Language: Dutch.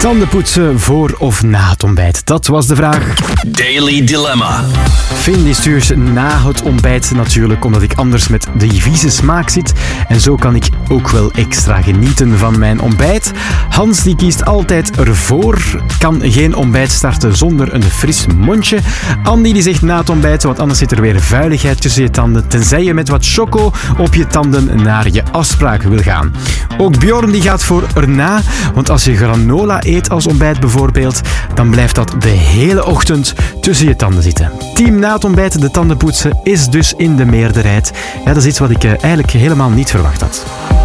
Tandenpoetsen voor of na het ontbijt? Dat was de vraag. Daily Dilemma. Finn die stuurt na het ontbijt natuurlijk, omdat ik anders met de vieze smaak zit. En zo kan ik ook wel extra genieten van mijn ontbijt. Hans die kiest altijd ervoor. Kan geen ontbijt starten zonder een fris mondje. Andy die zegt na het ontbijt, want anders zit er weer vuiligheid tussen je tanden. Tenzij je met wat choco op je tanden naar je afspraak wil gaan. Ook Bjorn die gaat voor erna, want als je granola eet als ontbijt bijvoorbeeld, dan blijft dat de hele ochtend tussen je tanden zitten. Team na het ontbijt, de tanden poetsen, is dus in de meerderheid. Ja, dat is iets wat ik eigenlijk helemaal niet verwacht had.